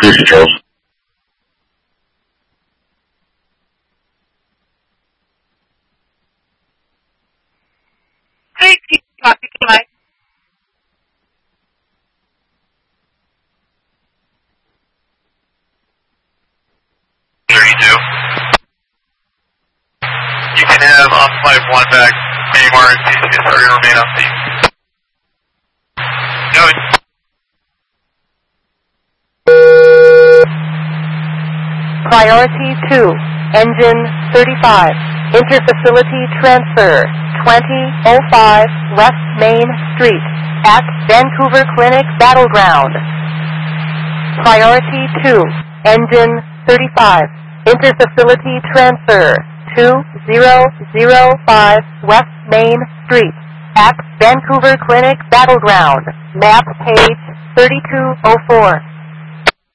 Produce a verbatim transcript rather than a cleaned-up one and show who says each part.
Speaker 1: Increase controls.
Speaker 2: Hey, copy, can I?
Speaker 3: thirty-two. You can have on flight one back, A M R and C C S are going to remain on seat. No.
Speaker 4: Priority two, engine thirty-five, interfacility transfer, twenty oh five West Main Street, at Vancouver Clinic Battleground. Priority two, engine thirty-five, interfacility transfer, two thousand five West Main Street, at Vancouver Clinic Battleground, map page thirty-two oh four.